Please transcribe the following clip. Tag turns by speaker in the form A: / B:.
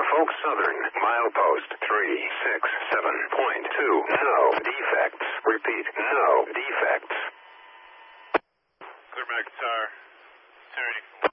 A: Norfolk Southern, milepost 367.2. No defects. Repeat, no defects.
B: Clear back guitar. 284.